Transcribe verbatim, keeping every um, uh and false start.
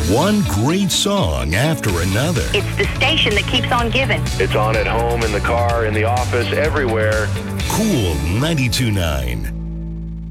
One great song after another. It's the station that keeps on giving. It's on at home, in the car, in the office, everywhere. Cool ninety-two point nine.